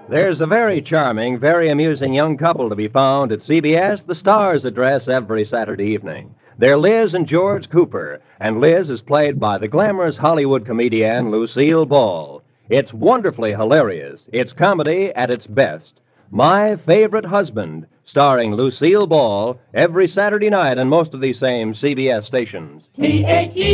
There's a very charming, very amusing young couple to be found at CBS, the Star's address every Saturday evening. They're Liz and George Cooper, and Liz is played by the glamorous Hollywood comedian Lucille Ball. It's wonderfully hilarious. It's comedy at its best. My Favorite Husband, starring Lucille Ball, every Saturday night on most of these same CBS stations. T-H-E